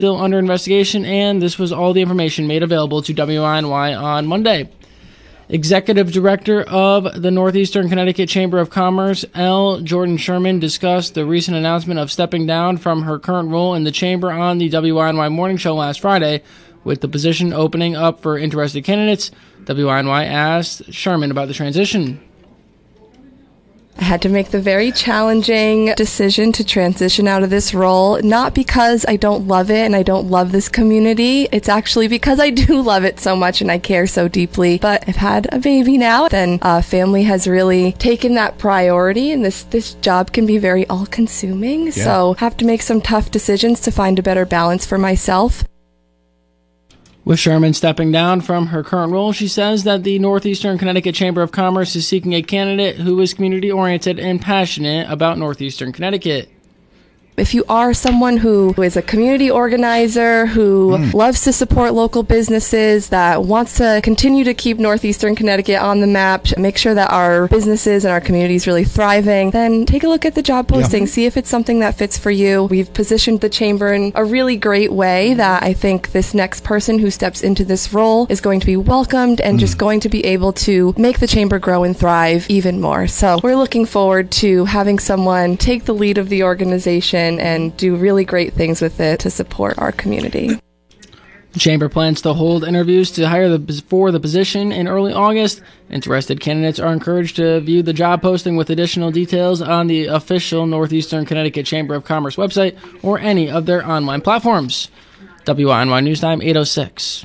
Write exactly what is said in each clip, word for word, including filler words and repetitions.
still under investigation, and this was all the information made available to W I N Y on Monday. Executive Director of the Northeastern Connecticut Chamber of Commerce, L. Jordan Sherman, discussed the recent announcement of stepping down from her current role in the chamber on the W I N Y Morning Show last Friday, with the position opening up for interested candidates. W I N Y asked Sherman about the transition. I had to make the very challenging decision to transition out of this role, not because I don't love it and I don't love this community. It's actually because I do love it so much and I care so deeply. But I've had a baby now, then uh, family has really taken that priority, and this, this job can be very all-consuming. Yeah. So I have to make some tough decisions to find a better balance for myself. With Sherman stepping down from her current role, she says that the Northeastern Connecticut Chamber of Commerce is seeking a candidate who is community-oriented and passionate about Northeastern Connecticut. If you are someone who is a community organizer, who mm. loves to support local businesses, that wants to continue to keep Northeastern Connecticut on the map, make sure that our businesses and our community is really thriving, then take a look at the job posting, yeah. see if it's something that fits for you. We've positioned the chamber in a really great way that I think this next person who steps into this role is going to be welcomed and mm. just going to be able to make the chamber grow and thrive even more. So we're looking forward to having someone take the lead of the organization and do really great things with it to support our community. The Chamber plans to hold interviews to hire the, for the position in early August. Interested candidates are encouraged to view the job posting with additional details on the official Northeastern Connecticut Chamber of Commerce website or any of their online platforms. W I N Y News Time, eight oh six.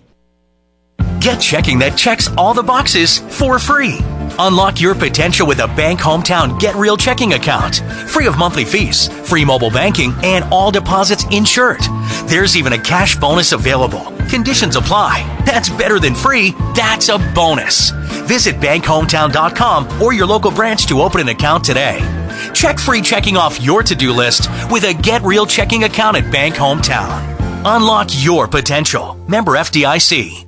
Get checking that checks all the boxes for free. Unlock your potential with a Bank Hometown Get Real checking account. Free of monthly fees, free mobile banking, and all deposits insured. There's even a cash bonus available. Conditions apply. That's better than free. That's a bonus. Visit bank hometown dot com or your local branch to open an account today. Check free checking off your to-do list with a Get Real checking account at Bank Hometown. Unlock your potential. Member F D I C.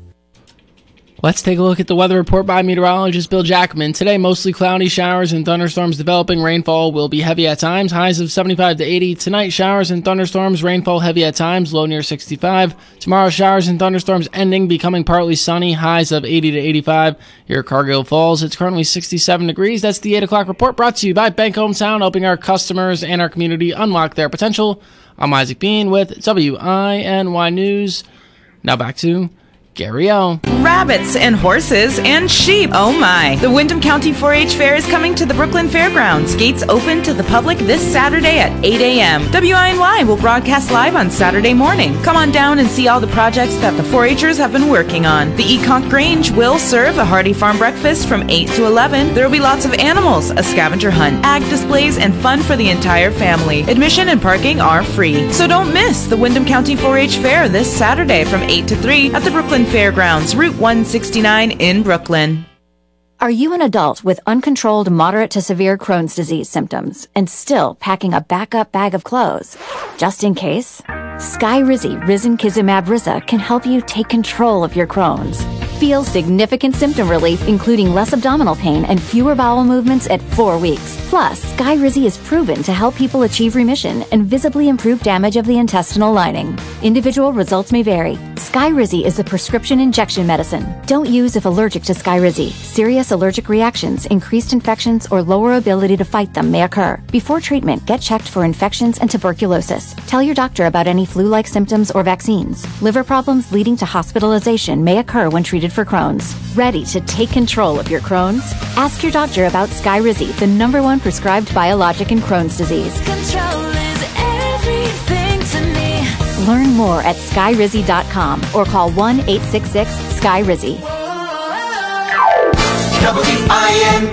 Let's take a look at the weather report by meteorologist Bill Jackman. Today, mostly cloudy, showers and thunderstorms developing. Rainfall will be heavy at times, highs of seventy-five to eighty. Tonight, showers and thunderstorms, rainfall heavy at times, low near sixty-five. Tomorrow, showers and thunderstorms ending, becoming partly sunny, highs of eighty to eighty-five. Here at Cargill Falls, it's currently sixty-seven degrees. That's the eight o'clock report brought to you by Bank Hometown, helping our customers and our community unlock their potential. I'm Isaac Bean with W I N Y News. Now back to Gary O. Rabbits and horses and sheep. Oh my. The Windham County four H Fair is coming to the Brooklyn Fairgrounds. Gates open to the public this Saturday at eight a.m. W I N Y will broadcast live on Saturday morning. Come on down and see all the projects that the four H'ers have been working on. The Econk Grange will serve a hearty farm breakfast from eight to eleven. There will be lots of animals, a scavenger hunt, ag displays, and fun for the entire family. Admission and parking are free. So don't miss the Windham County four H Fair this Saturday from eight to three at the Brooklyn Fairgrounds, Route one sixty-nine in Brooklyn. Are you an adult with uncontrolled moderate to severe Crohn's disease symptoms and still packing a backup bag of clothes? Just in case? Skyrizi Risankizumab Riza can help you take control of your Crohn's. Feel significant symptom relief, including less abdominal pain and fewer bowel movements at four weeks. Plus, Skyrizi is proven to help people achieve remission and visibly improve damage of the intestinal lining. Individual results may vary. Skyrizi is a prescription injection medicine. Don't use if allergic to Skyrizi. Serious allergic reactions, increased infections, or lower ability to fight them may occur. Before treatment, get checked for infections and tuberculosis. Tell your doctor about any flu-like symptoms or vaccines. Liver problems leading to hospitalization may occur when treated for Crohn's. Ready to take control of your Crohn's? Ask your doctor about Skyrizi, the number one prescribed biologic in Crohn's disease. Control is everything to me. Learn more at skyrizi dot com or call one eight six six sky rizi. W I N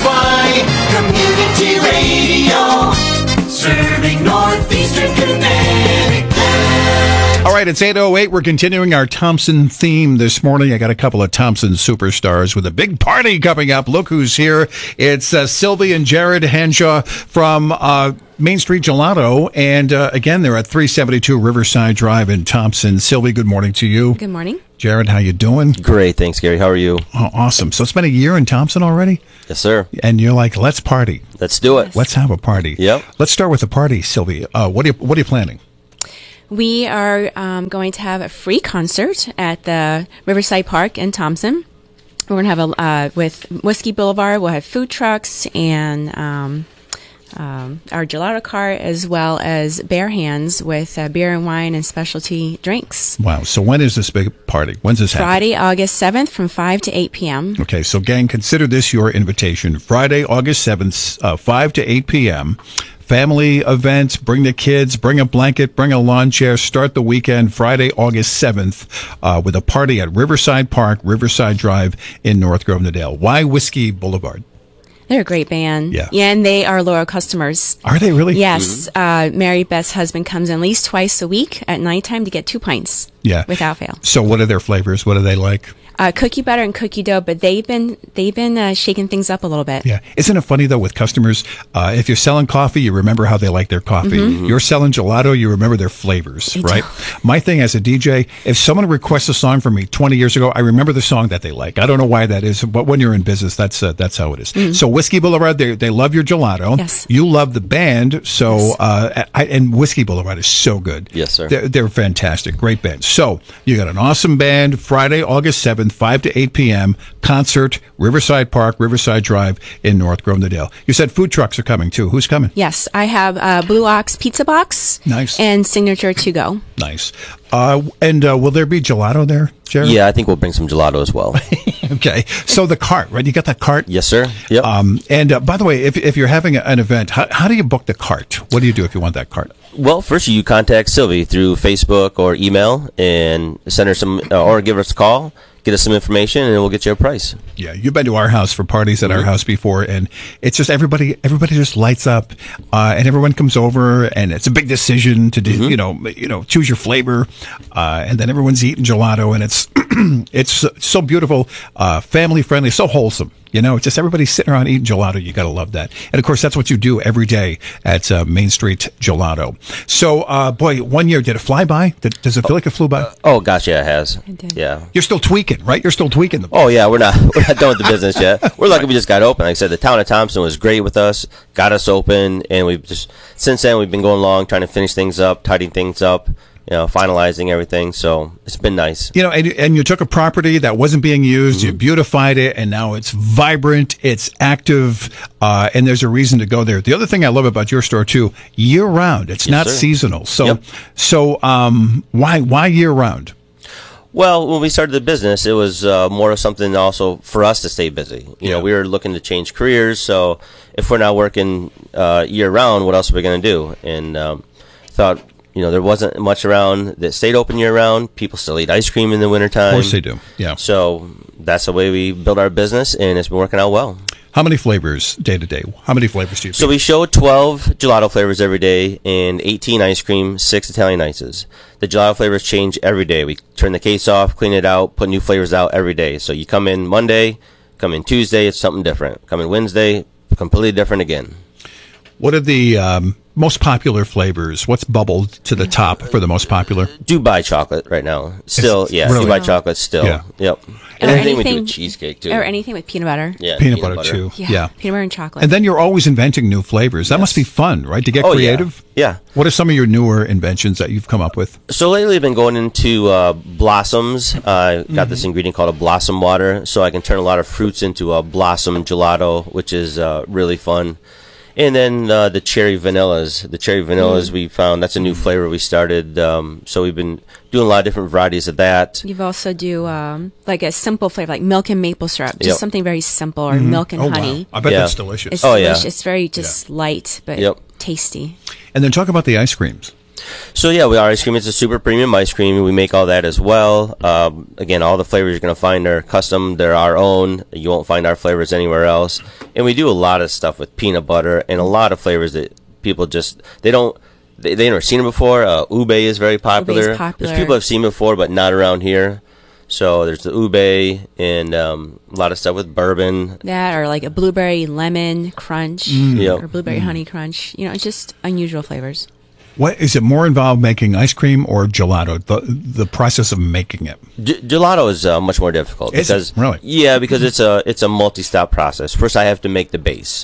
Y Community Radio, serving Northeastern Connecticut. All right, it's eight oh eight. We're continuing our Thompson theme this morning. I got a couple of Thompson superstars with a big party coming up. Look who's here. It's uh, Sylvie and Jared Henshaw from uh, Main Street Gelato. And uh, again, they're at three seventy-two Riverside Drive in Thompson. Sylvie, good morning to you. Good morning. Jared, how you doing? Great, thanks, Gary. How are you? Oh, awesome. So it's been a year in Thompson already? Yes, sir. And you're like, let's party. Let's do it. Let's have a party. Yep. Let's start with the party, Sylvie. Uh, what are you, what are you planning? We are um, going to have a free concert at the Riverside Park in Thompson. We're going to have a, uh, with Whiskey Boulevard, we'll have food trucks and um, um, our gelato cart, as well as Bare Hands with uh, beer and wine and specialty drinks. Wow. So when is this big party? When's this happening? Friday, August seventh from five to eight p.m. Okay, so gang, consider this your invitation. Friday, August seventh, uh, five to eight p.m., family event. Bring the kids, bring a blanket, bring a lawn chair. Start the weekend Friday, August seventh, uh, with a party at Riverside Park, Riverside Drive in North Grove-Nadale. Why Whiskey Boulevard? They're a great band. Yeah. Yeah, and they are loyal customers. Are they really? Yes. Uh, Mary Beth's husband comes in at least twice a week at nighttime to get two pints. Yeah. Without fail. So what are their flavors? What are they like? Uh, cookie butter and cookie dough, but they've been they've been uh, shaking things up a little bit. Yeah. Isn't it funny, though, with customers, uh, if you're selling coffee, you remember how they like their coffee. Mm-hmm. You're selling gelato, you remember their flavors, I right? do. My thing as a D J, if someone requests a song from me twenty years ago, I remember the song that they like. I don't know why that is, but when you're in business, that's uh, that's how it is. Mm-hmm. So Whiskey Boulevard, they they love your gelato. Yes. You love the band, so Yes. uh, I, and Whiskey Boulevard is so good. Yes, sir. They're, they're fantastic. Great band. So you got an awesome band, Friday, August seventh, five to eight p.m., concert, Riverside Park, Riverside Drive in North Grove-Nadale. You said food trucks are coming, too. Who's coming? Yes, I have uh, Blue Ox Pizza Box. Nice. And Signature To Go. Nice. Uh, and uh, will there be gelato there, Jared? Yeah, I think we'll bring some gelato as well. Okay. So the cart, right? You got that cart? Yes, sir. Yep. Um, and uh, by the way, if, if you're having an event, how, how do you book the cart? What do you do if you want that cart? Well, first you contact Sylvie through Facebook or email and send her some, uh, or give us a call. Get us some information, and we'll get you a price. Yeah, you've been to our house for parties at our house before, and it's just everybody. Everybody just lights up, uh, and everyone comes over, and it's a big decision to do. Mm-hmm. You know, you know, choose your flavor, uh, and then everyone's eating gelato, and it's it's so beautiful, uh, family friendly, so wholesome. You know, it's just everybody sitting around eating gelato. You got to love that. And of course, that's what you do every day at uh, Main Street Gelato. So, uh, boy, one year, did it fly by? Did, does it feel like it flew by? Oh gosh, yeah, it has. It did. Yeah. You're still tweaking, right? You're still tweaking the. Oh yeah, we're not we're not done with the business yet. We're lucky we just got open. Like I said, the town of Thompson was great with us, got us open, and we've just since then we've been going along, trying to finish things up, tidying things up, you know, finalizing everything. So it's been nice. You know, and, and you took a property that wasn't being used, Mm-hmm. you beautified it, and now it's vibrant, it's active, uh, and there's a reason to go there. The other thing I love about your store too, year round. It's Yes, not sir. seasonal. So, Yep. so um, why why year round? Well, when we started the business, it was uh, more of something also for us to stay busy. You know, Yeah. we were looking to change careers, so if we're not working uh, year round, what else are we going to do? And um, thought, you know, there wasn't much around that stayed open year round. People still eat ice cream in the wintertime. Of course they do. Yeah. So that's the way we built our business, and it's been working out well. How many flavors day to day? How many flavors do you? So we show twelve gelato flavors every day and eighteen ice cream, six Italian ices. The gelato flavors change every day. We turn the case off, clean it out, put new flavors out every day. So you come in Monday, come in Tuesday, it's something different. Come in Wednesday, completely different again. What are the um, most popular flavors? What's bubbled to the top for the most popular? Dubai chocolate right now. Still, It's- yeah, really? Dubai chocolate still. Yeah. Yep. Or And anything we do anything- with cheesecake too. Or anything with peanut butter. Yeah, Peanut, butter, too. Yeah. Yeah. Peanut butter and chocolate. And then you're always inventing new flavors. That must be fun, right? To get Oh, yeah. creative. Yeah. What are some of your newer inventions that you've come up with? So lately I've been going into uh, blossoms. I uh, got Mm-hmm. this ingredient called a blossom water, so I can turn a lot of fruits into a blossom gelato, which is uh, really fun. And then uh, the cherry vanillas. The cherry vanillas we found, that's a new flavor we started. Um, so we've been doing a lot of different varieties of that. You've also do um, like a simple flavor, like milk and maple syrup, just Yep. something very simple, or milk and Oh, honey. wow. I bet Yeah. that's delicious. It's Oh, yeah. delicious. It's very just light, but Yep. tasty. And then talk about the ice creams. So yeah, we our ice cream. It's a super premium ice cream. We make all that as well. Um, again, all the flavors you're going to find are custom. They're our own. You won't find our flavors anywhere else. And we do a lot of stuff with peanut butter and a lot of flavors that people just they don't they they never seen it before. Uh, ube is very popular. popular. There's people have seen before, but not around here. So there's the ube and um, a lot of stuff with bourbon. That or like a blueberry lemon crunch Yep. or blueberry honey crunch. You know, it's just unusual flavors. What is it more involved making ice cream or gelato? The the process of making it. G- gelato is uh, much more difficult Is it? because Really? yeah, because it's a it's a multi-step process. First, I have to make the base,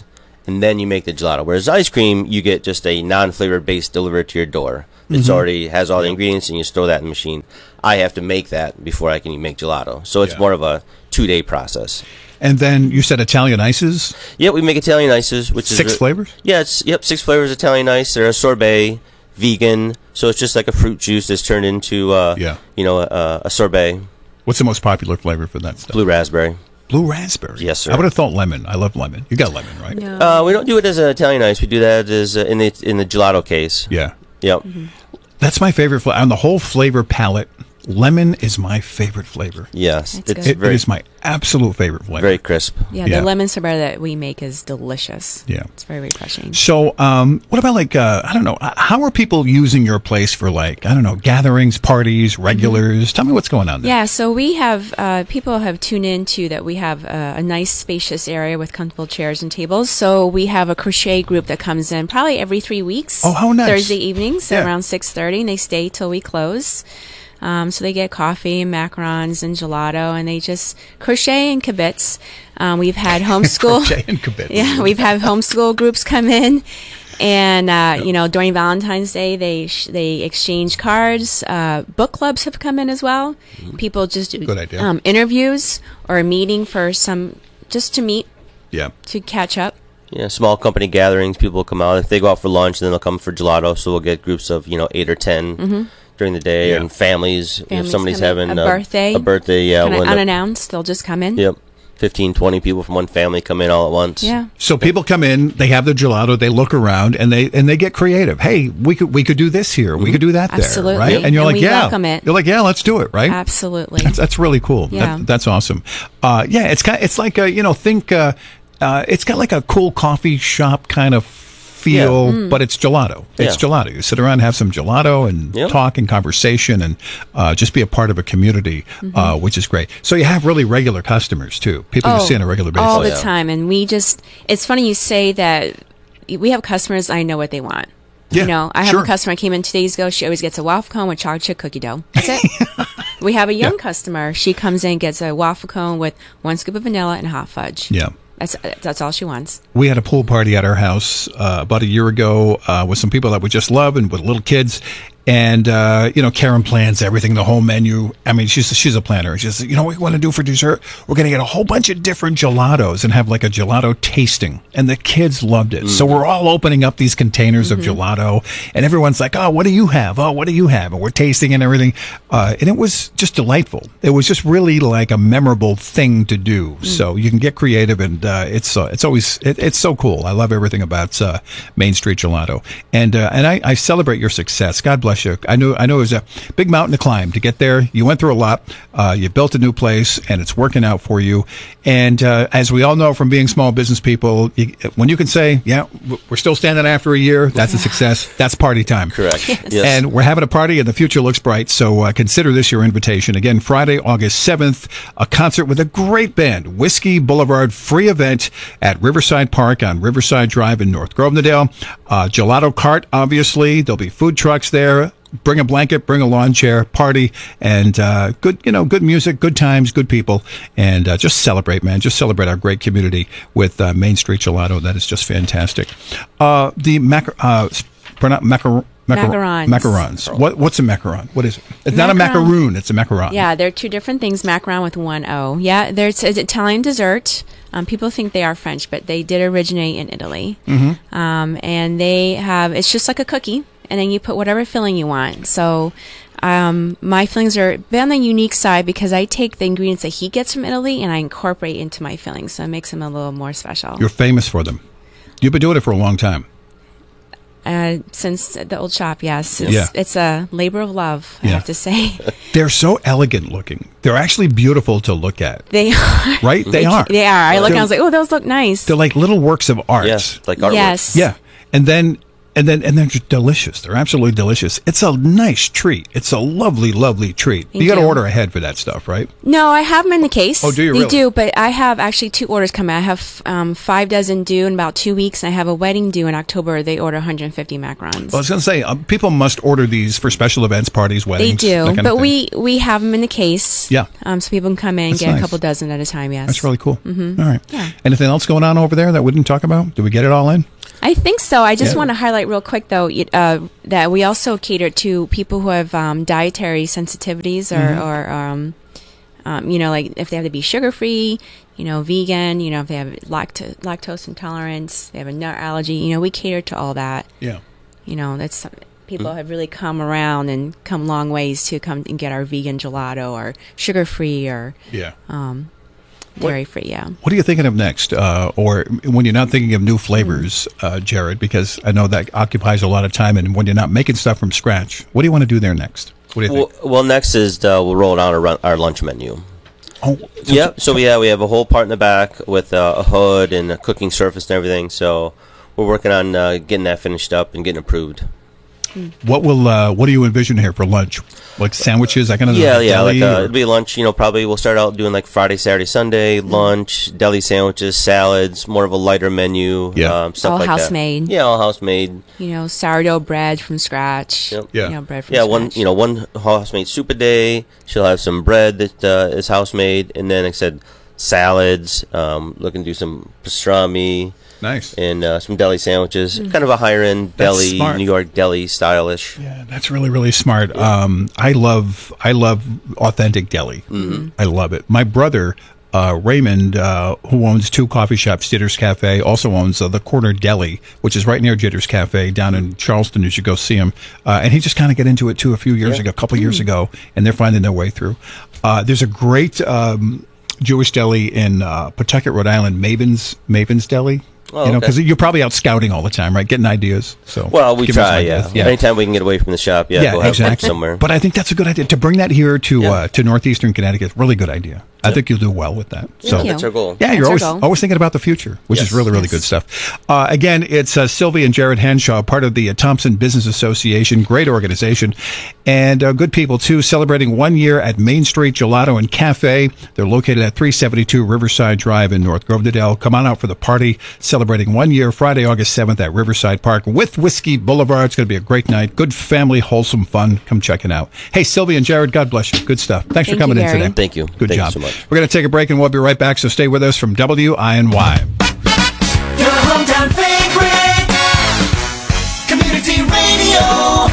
and then you make the gelato. Whereas ice cream, you get just a non-flavored base delivered to your door. It's Mhm. already has all the ingredients, and you store that in the machine. I have to make that before I can make gelato. So it's Yeah. more of a two-day process. And then you said Italian ices? Yeah, we make Italian ices, which Six is flavors? Yeah, it's yep, six flavors of Italian ice. They're a sorbet, vegan, so it's just like a fruit juice that's turned into uh, Yeah. you know, a, a sorbet. What's the most popular flavor for that stuff? Blue raspberry. Blue raspberry? Yes, sir. I would have thought lemon. I love lemon. You got lemon, right? No. Uh, we don't do it as an Italian ice. We do that as uh, in the in the gelato case. Yeah. Yep. That's my favorite flavor. On the whole flavor palette, lemon is my favorite flavor. Yes, That's it's good. It, very it is my absolute favorite flavor. very crisp. Yeah, Yeah. the lemon sorbet that we make is delicious. Yeah. It's very refreshing. So, um, what about like, uh, I don't know, uh, how are people using your place for like, I don't know, gatherings, parties, regulars? Tell me what's going on there. Yeah, so we have uh, people have tuned into that we have uh, a nice spacious area with comfortable chairs and tables. So we have a crochet group that comes in probably every three weeks. Oh, how nice. Thursday evenings Yeah. around six thirty, and they stay till we close. Um, so they get coffee, macarons, and gelato, and they just crochet and kibitz. Um, we've had homeschool. Crochet and kibitz. Yeah, we've had homeschool groups come in, and uh, you know during Valentine's Day they sh- they exchange cards. Uh, book clubs have come in as well. People just do Good idea. Um, interviews or a meeting for some just to meet Yeah. to catch up. Yeah, small company gatherings. People will come out. If they go out for lunch, then they'll come for gelato. So we'll get groups of you know eight or ten during the day, Yeah. and families. if Families somebody's come in. having A birthday. a birthday, yeah, Kinda we'll end up- unannounced, they'll just come in. Yep, fifteen, twenty people from one family come in all at once. Yeah. So people come in, they have their gelato, they look around, and they and they get creative. Hey, we could we could do this here, we could do that there, Absolutely. right? And you're And like, we yeah, welcome it. you're like, yeah, let's do it, right? Absolutely. That's that's really cool. Yeah. That, that's awesome. Uh, yeah, it's kind it's like a, you know, think uh, uh, it's got like a cool coffee shop kind of feel, Mm. but it's gelato. It's Yeah. gelato. You sit around, have some gelato, and Yeah. talk and conversation, and uh, just be a part of a community, Mm-hmm. uh, which is great. So you have really regular customers too. People you see on a regular basis. all the yeah. time. And we just, it's funny you say that we have customers, I know what they want. Yeah, you know, I have sure. a customer came in two days ago. She always gets a waffle cone with chocolate chip cookie dough. That's it. We have a young Yeah. customer. She comes in, gets a waffle cone with one scoop of vanilla and hot fudge. Yeah. That's that's all she wants. We had a pool party at our house uh, about a year ago uh, with some people that we just love and with little kids. And, uh, you know, Karen plans everything, the whole menu. I mean, she's she's a planner. She says, you know what we want to do for dessert? We're going to get a whole bunch of different gelatos and have like a gelato tasting. And the kids loved it. So we're all opening up these containers of gelato. And everyone's like, oh, what do you have? Oh, what do you have? And we're tasting and everything. Uh, and it was just delightful. It was just really like a memorable thing to do. So you can get creative, and uh, it's uh, it's always, it, it's so cool. I love everything about uh, Main Street Gelato. And uh, and I, I celebrate your success. God bless you. I know I know it was a big mountain to climb to get there. You went through a lot. Uh, you built a new place, and it's working out for you. And uh, as we all know from being small business people, you, when you can say, yeah, w- we're still standing after a year, that's a success. That's party time. Correct. Yes. And we're having a party, and the future looks bright. So uh, consider this your invitation. Again, Friday, August seventh, a concert with a great band, Whiskey Boulevard, free event at Riverside Park on Riverside Drive in North Grovenedale. Uh, gelato cart, obviously. There'll be food trucks there. Bring a blanket, bring a lawn chair, party, and uh, good, you know, good music, good times, good people, and uh, just celebrate, man. Just celebrate our great community with uh, Main Street Gelato. That is just fantastic. Uh, the mac, uh, pronoun- macar- macar- Macarons. macarons. What, what's a macaron? What is it? It's not a Macaron. macaroon. It's a macaron. Yeah, they're two different things. Macaron with one O. Yeah, there's an Italian dessert. Um, people think they are French, but they did originate in Italy. Mm-hmm. Um, and they have, it's just like a cookie, and then you put whatever filling you want. So um, my fillings are a bit on the unique side because I take the ingredients that he gets from Italy and I incorporate into my fillings, so it makes them a little more special. You're famous for them. You've been doing it for a long time. Uh, since the old shop, yes. It's, Yeah. it's a labor of love, I Yeah. have to say. They're so elegant looking. They're actually beautiful to look at. They are. Right? They are. They are. I look and I They're- was like, oh, those look nice. They're like little works of art. Yes, like artwork. Yes. Yeah. And then And then and they're just delicious. They're absolutely delicious. It's a nice treat. It's a lovely, lovely treat. Thank you got to you. order ahead for that stuff, right? No, I have them in the case. Oh, do you They really? do, but I have actually two orders coming. I have um, five dozen due in about two weeks, and I have a wedding due in October. They order one hundred fifty macarons. Well, I was going to say, um, people must order these for special events, parties, They weddings. do, that kind of but thing. we, we have them in the case. Yeah. Um, so people can come in and That's get nice. a couple dozen at a time, yes. That's really cool. Mhm. All right. Yeah. Anything else going on over there that we didn't talk about? Did we get it all in? I think so. I just Yeah. want to highlight real quick, though, y- uh, that we also cater to people who have um, dietary sensitivities or, Mhm. or um, um, you know, like if they have to be sugar-free, you know, vegan, you know, if they have lacto- lactose intolerance, they have a nut allergy, you know, we cater to all that. Yeah. You know, that's people Mm. have really come around and come long ways to come and get our vegan gelato or sugar-free or Yeah. um, What- dairy-free, yeah. What are you thinking of next? Uh, or when you're not thinking of new flavors, uh, Jared, because I know that occupies a lot of time, and when you're not making stuff from scratch, what do you want to do there next? What do you think? Well, well, next is uh, we'll roll out our, run- our lunch menu. Oh, Yep. So yeah, we have a whole part in the back with uh, a hood and a cooking surface and everything. So we're working on uh, getting that finished up and getting approved. What will uh, what do you envision here for lunch? Like sandwiches? I kind of Yeah, yeah. Like uh, or- it'll be lunch. You know, probably we'll start out doing like Friday, Saturday, Sunday lunch, deli sandwiches, salads, more of a lighter menu. Yeah. um, stuff All like house that. made. Yeah, all house made. You know, sourdough bread from scratch. Yep. Yeah. You know, bread from Yeah, scratch. one you know one house made soup a day. She'll have some bread that uh, is house made, and then like I said, salads. Um, looking to do some pastrami. Nice. And uh, some deli sandwiches. Mm. Kind of a higher end That's deli, smart. New York deli stylish. Yeah, that's really really smart. Um, I love I love authentic deli. Mm-hmm. I love it. My brother uh, Raymond, uh, who owns two coffee shops, Jitters Cafe, also owns uh, the Corner Deli, which is right near Jitters Cafe down in Charleston. You should go see him. Uh, and he just kind of got into it too a few years Yeah. ago, a couple years Mm. ago, and they're finding their way through. Uh, there's a great um, Jewish deli in uh, Pawtucket, Rhode Island, Maven's Maven's Deli. Oh, you know, okay. because you're probably out scouting all the time, right? Getting ideas. So Well, we give us try, ideas. yeah. Anytime we can get away from the shop, yeah, go have lunch exactly. somewhere. But I think that's a good idea to bring that here to Yeah. uh, to northeastern Connecticut. Really good idea. I think you'll do well with that. So Thank you. That's our goal. yeah, That's you're our always goal. always thinking about the future, which is Yes. really really Yes. good stuff. Uh, again, it's uh, Sylvie and Jared Henshaw, part of the uh, Thompson Business Association, great organization, and uh, good people too. Celebrating one year at Main Street Gelato and Cafe. They're located at three seventy-two Riverside Drive in North Grove, Dale. Come on out for the party, celebrating one year, Friday, August seventh at Riverside Park with Whiskey Boulevard. It's going to be a great night, good family, wholesome fun. Come check it out. Hey, Sylvie and Jared, God bless you. Good stuff. Thanks for Thank coming you, in Gary. today. Thank you. Good Thank you job. so much. We're going to take a break and we'll be right back. So stay with us from W I N Y. Your hometown favorite. Community radio.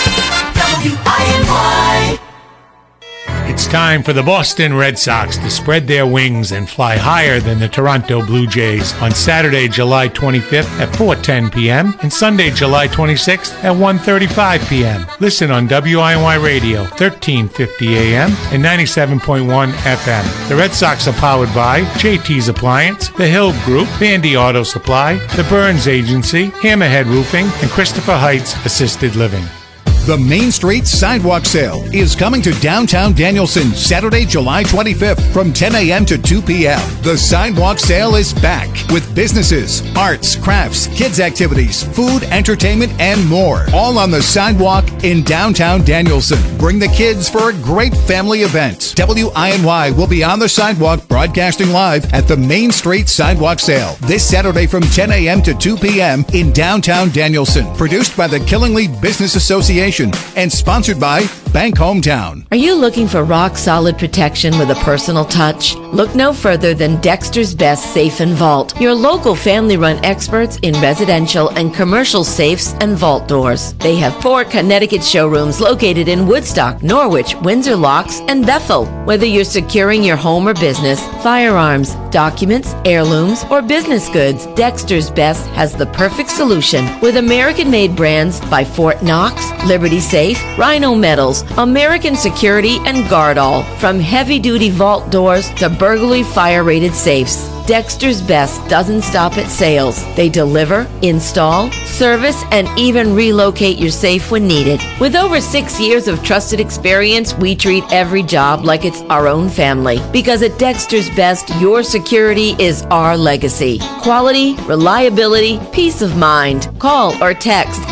W I N Y. It's time for the Boston Red Sox to spread their wings and fly higher than the Toronto Blue Jays on Saturday, July twenty-fifth at four ten p.m. and Sunday, July twenty-sixth at one thirty-five p.m. Listen on W I N Y Radio, thirteen fifty a.m. and ninety-seven point one F M. The Red Sox are powered by J T's Appliance, The Hill Group, Vandy Auto Supply, The Burns Agency, Hammerhead Roofing, and Christopher Heights Assisted Living. The Main Street Sidewalk Sale is coming to downtown Danielson Saturday, July twenty-fifth from ten a.m. to two p.m. The Sidewalk Sale is back with businesses, arts, crafts, kids activities, food, entertainment, and more. All on the sidewalk in downtown Danielson. Bring the kids for a great family event. W I N Y will be on the sidewalk broadcasting live at the Main Street Sidewalk Sale this Saturday from ten a.m. to two p.m. in downtown Danielson. Produced by the Killingly Business Association and sponsored by Bank Hometown. Are you looking for rock-solid protection with a personal touch? Look no further than Dexter's Best Safe and Vault, your local family-run experts in residential and commercial safes and vault doors. They have four Connecticut showrooms located in Woodstock, Norwich, Windsor Locks, and Bethel. Whether you're securing your home or business, firearms, documents, heirlooms, or business goods, Dexter's Best has the perfect solution with American-made brands by Fort Knox, Liberty Safe, Rhino Metals, American Security, and Guardall. From heavy-duty vault doors to burglary fire-rated safes, Dexter's Best doesn't stop at sales. They deliver, install, service, and even relocate your safe when needed. With over six years of trusted experience, we treat every job like it's our own family. Because at Dexter's Best, your security is our legacy. Quality, reliability, peace of mind. Call or text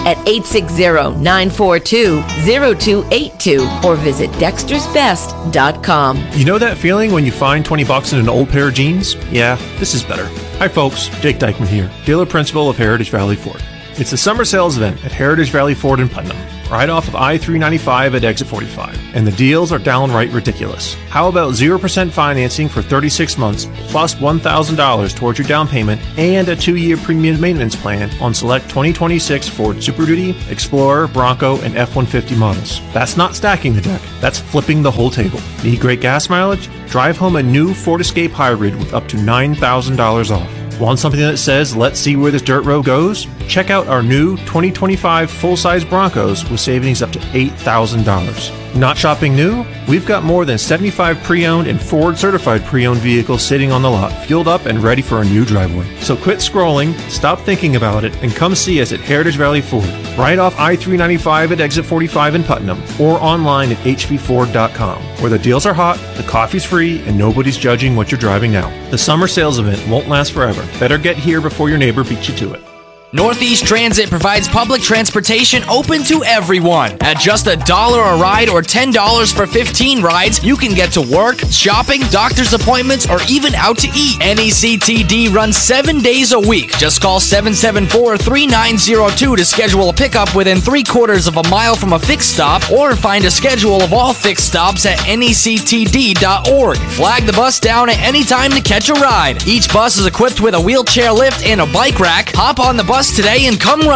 at eight six zero, nine four two, zero two eight two or visit dexters best dot com. You know that feeling when you find twenty bucks in an old pair of jeans? Yeah, this is better. Hi folks, Jake Dykeman here, dealer principal of Heritage Valley Ford. It's the summer sales event at Heritage Valley Ford in Putnam, right off of I three ninety-five at exit forty-five. And the deals are downright ridiculous. How about zero percent financing for thirty-six months, plus one thousand dollars towards your down payment, and a two-year premium maintenance plan on select twenty twenty-six Ford Super Duty, Explorer, Bronco, and F one fifty models. That's not stacking the deck, that's flipping the whole table. Need great gas mileage? Drive home a new Ford Escape Hybrid with up to nine thousand dollars off. Want something that says, let's see where this dirt road goes? Check out our new twenty twenty-five full-size Broncos with savings up to eight thousand dollars. Not shopping new? We've got more than seventy-five pre-owned and Ford-certified pre-owned vehicles sitting on the lot, fueled up and ready for a new driveway. So quit scrolling, stop thinking about it, and come see us at Heritage Valley Ford, right off I three ninety-five at exit forty-five in Putnam, or online at h v ford dot com, where the deals are hot, the coffee's free, and nobody's judging what you're driving now. The summer sales event won't last forever. Better get here before your neighbor beats you to it. Northeast Transit provides public transportation open to everyone. At just a dollar a ride or ten dollars for fifteen rides, you can get to work, shopping, doctor's appointments, or even out to eat. N E C T D runs seven days a week. Just call seven seven four, three nine zero two to schedule a pickup within three quarters of a mile from a fixed stop, or find a schedule of all fixed stops at N E C T D dot org. Flag the bus down at any time to catch a ride. Each bus is equipped with a wheelchair lift and a bike rack. Hop on the bus today and come ride.